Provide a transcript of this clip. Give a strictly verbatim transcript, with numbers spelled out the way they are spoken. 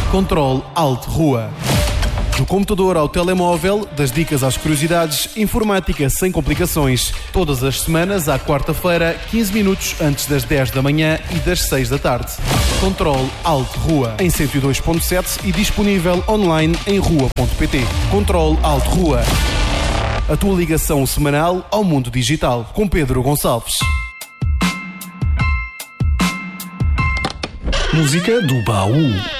Controle Alt Rua. Do computador ao telemóvel, das dicas às curiosidades, informática sem complicações. Todas as semanas, à quarta-feira, quinze minutos antes das dez da manhã e das seis da tarde. Controle Alt Rua, em cento e dois ponto sete e disponível online em rua ponto pt. Controle Alt Rua. A tua ligação semanal ao mundo digital. Com Pedro Gonçalves. Música do baú.